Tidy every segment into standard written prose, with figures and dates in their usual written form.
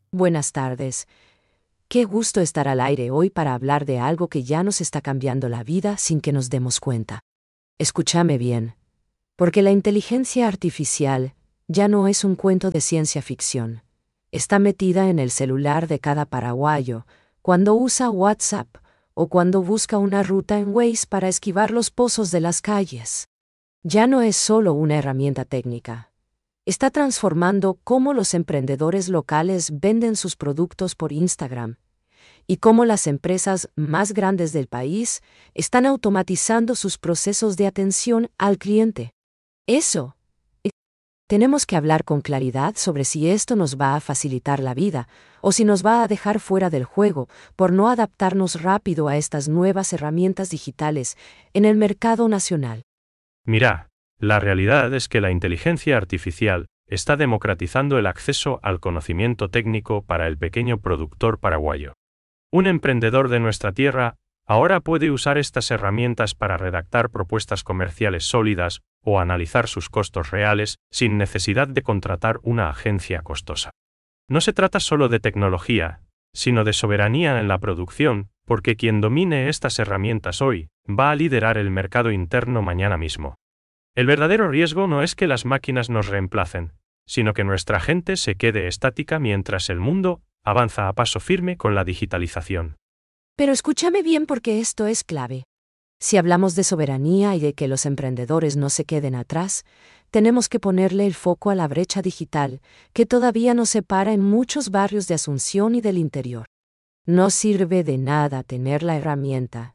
Buenas tardes. Qué gusto estar al aire hoy para hablar de algo que ya nos está cambiando la vida sin que nos demos cuenta. Escúchame bien, porque la inteligencia artificial ya no es un cuento de ciencia ficción. Está metida en el celular de cada paraguayo, cuando usa WhatsApp o cuando busca una ruta en Waze para esquivar los pozos de las calles. Ya no es solo una herramienta técnica. Está transformando cómo los emprendedores locales venden sus productos por Instagram y cómo las empresas más grandes del país están automatizando sus procesos de atención al cliente. Eso. Tenemos que hablar con claridad sobre si esto nos va a facilitar la vida o si nos va a dejar fuera del juego por no adaptarnos rápido a estas nuevas herramientas digitales en el mercado nacional. Mira, la realidad es que la inteligencia artificial está democratizando el acceso al conocimiento técnico para el pequeño productor paraguayo. Un emprendedor de nuestra tierra ahora puede usar estas herramientas para redactar propuestas comerciales sólidas o analizar sus costos reales sin necesidad de contratar una agencia costosa. No se trata solo de tecnología, sino de soberanía en la producción, porque quien domine estas herramientas hoy va a liderar el mercado interno mañana mismo. El verdadero riesgo no es que las máquinas nos reemplacen, sino que nuestra gente se quede estática mientras el mundo avanza a paso firme con la digitalización. Pero escúchame bien porque esto es clave. Si hablamos de soberanía y de que los emprendedores no se queden atrás, tenemos que ponerle el foco a la brecha digital, que todavía nos separa en muchos barrios de Asunción y del interior. No sirve de nada tener la herramienta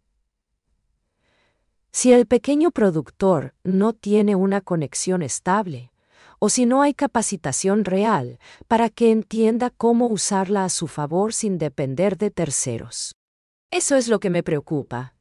si el pequeño productor no tiene una conexión estable, o si no hay capacitación real para que entienda cómo usarla a su favor sin depender de terceros. Eso es lo que me preocupa.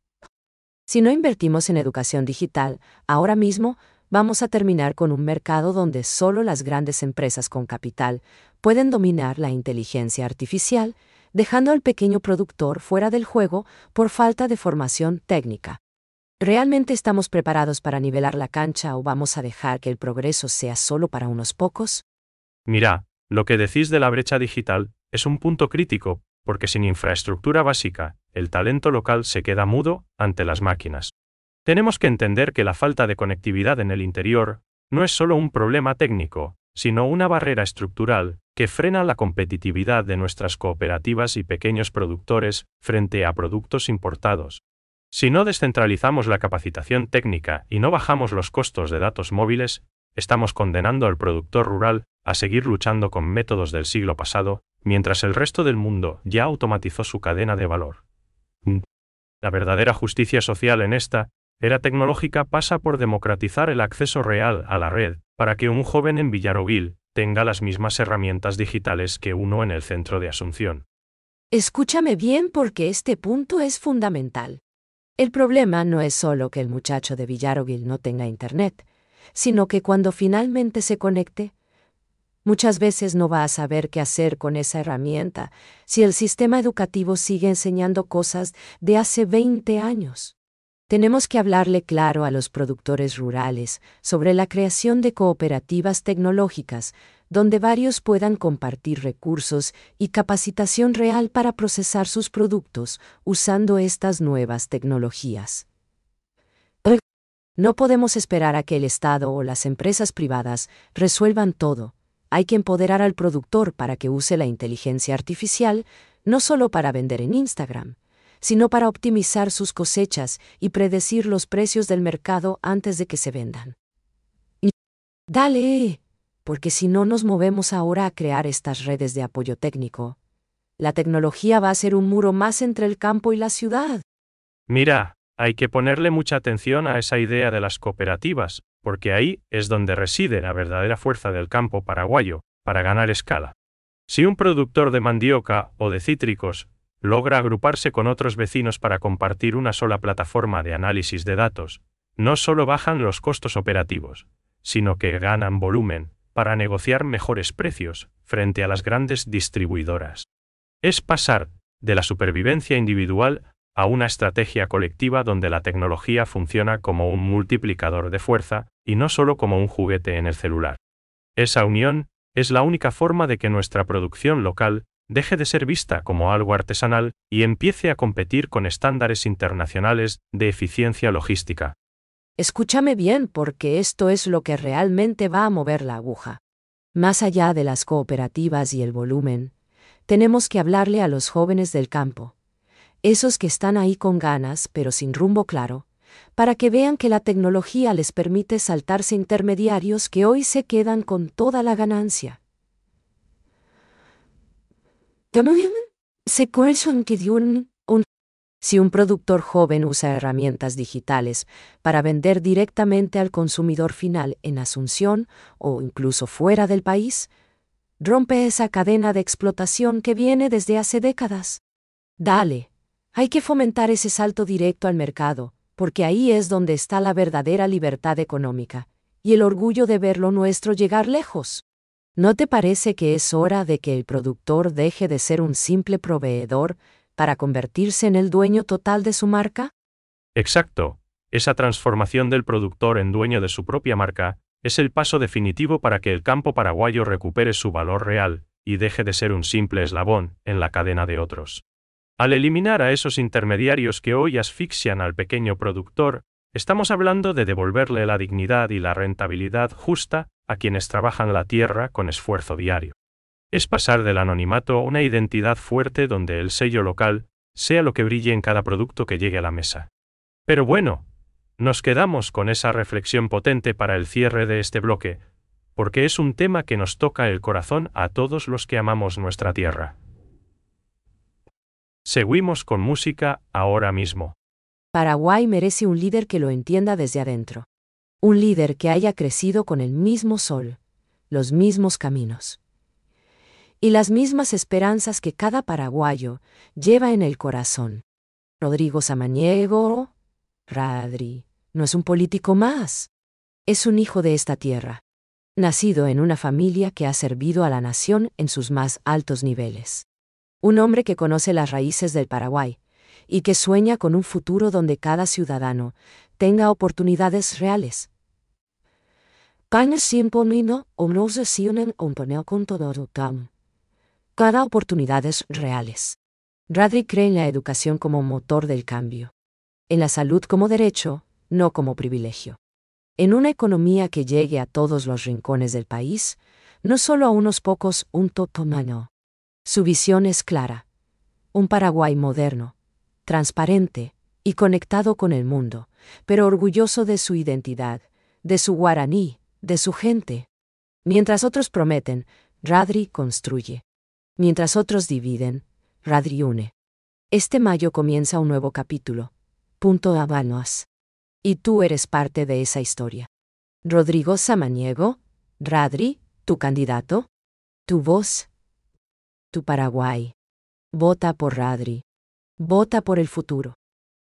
Si no invertimos en educación digital, ahora mismo vamos a terminar con un mercado donde solo las grandes empresas con capital pueden dominar la inteligencia artificial, dejando al pequeño productor fuera del juego por falta de formación técnica. ¿Realmente estamos preparados para nivelar la cancha o vamos a dejar que el progreso sea solo para unos pocos? Mira, lo que decís de la brecha digital es un punto crítico, porque sin infraestructura básica, el talento local se queda mudo ante las máquinas. Tenemos que entender que la falta de conectividad en el interior no es solo un problema técnico, sino una barrera estructural que frena la competitividad de nuestras cooperativas y pequeños productores frente a productos importados. Si no descentralizamos la capacitación técnica y no bajamos los costos de datos móviles, estamos condenando al productor rural a seguir luchando con métodos del siglo pasado, mientras el resto del mundo ya automatizó su cadena de valor. La verdadera justicia social en esta era tecnológica pasa por democratizar el acceso real a la red, para que un joven en Villarroville tenga las mismas herramientas digitales que uno en el centro de Asunción. Escúchame bien porque este punto es fundamental. El problema no es solo que el muchacho de Villarroville no tenga internet, sino que cuando finalmente se conecte, muchas veces no va a saber qué hacer con esa herramienta si el sistema educativo sigue enseñando cosas de hace 20 años. Tenemos que hablarle claro a los productores rurales sobre la creación de cooperativas tecnológicas donde varios puedan compartir recursos y capacitación real para procesar sus productos usando estas nuevas tecnologías. No podemos esperar a que el Estado o las empresas privadas resuelvan todo. Hay que empoderar al productor para que use la inteligencia artificial, no solo para vender en Instagram, sino para optimizar sus cosechas y predecir los precios del mercado antes de que se vendan. Dale, porque si no nos movemos ahora a crear estas redes de apoyo técnico, la tecnología va a ser un muro más entre el campo y la ciudad. Mira, hay que ponerle mucha atención a esa idea de las cooperativas, porque ahí es donde reside la verdadera fuerza del campo paraguayo, para ganar escala. Si un productor de mandioca o de cítricos logra agruparse con otros vecinos para compartir una sola plataforma de análisis de datos, no solo bajan los costos operativos, sino que ganan volumen para negociar mejores precios frente a las grandes distribuidoras. Es pasar de la supervivencia individual a una estrategia colectiva donde la tecnología funciona como un multiplicador de fuerza y no solo como un juguete en el celular. Esa unión Es la única forma de que nuestra producción local deje de ser vista como algo artesanal y empiece a competir con estándares internacionales de eficiencia logística. Escúchame bien, porque esto es lo que realmente va a mover la aguja. Más allá de las cooperativas y el volumen, tenemos que hablarle a los jóvenes del campo, esos que están ahí con ganas pero sin rumbo claro, para que vean que la tecnología les permite saltarse intermediarios que hoy se quedan con toda la ganancia. Si un productor joven usa herramientas digitales para vender directamente al consumidor final en Asunción o incluso fuera del país, rompe esa cadena de explotación que viene desde hace décadas. Dale, hay que fomentar ese salto directo al mercado, porque ahí es donde está la verdadera libertad económica y el orgullo de ver lo nuestro llegar lejos. ¿No te parece que es hora de que el productor deje de ser un simple proveedor para convertirse en el dueño total de su marca? Exacto. Esa transformación del productor en dueño de su propia marca es el paso definitivo para que el campo paraguayo recupere su valor real y deje de ser un simple eslabón en la cadena de otros. Al eliminar a esos intermediarios que hoy asfixian al pequeño productor, estamos hablando de devolverle la dignidad y la rentabilidad justa a quienes trabajan la tierra con esfuerzo diario. Es pasar del anonimato a una identidad fuerte donde el sello local sea lo que brille en cada producto que llegue a la mesa. Pero bueno, nos quedamos con esa reflexión potente para el cierre de este bloque, porque es un tema que nos toca el corazón a todos los que amamos nuestra tierra. Seguimos con música ahora mismo. Paraguay merece un líder que lo entienda desde adentro. Un líder que haya crecido con el mismo sol, los mismos caminos y las mismas esperanzas que cada paraguayo lleva en el corazón. Rodrigo Samaniego, Radri, no es un político más. Es un hijo de esta tierra, nacido en una familia que ha servido a la nación en sus más altos niveles. Un hombre que conoce las raíces del Paraguay y que sueña con un futuro donde cada ciudadano tenga oportunidades reales. Cada oportunidades reales. Radri cree en la educación como motor del cambio, en la salud como derecho, no como privilegio. En una economía que llegue a todos los rincones del país, no solo a unos pocos, un totomano. Su visión es clara. Un Paraguay moderno, transparente y conectado con el mundo, pero orgulloso de su identidad, de su guaraní, de su gente. Mientras otros prometen, Radri construye. Mientras otros dividen, Radri une. Este mayo comienza un nuevo capítulo. Punto Habanos. Y tú eres parte de esa historia. Rodrigo Samaniego, Radri, tu candidato, tu voz, tu Paraguay. Vota por Radri. Vota por el futuro.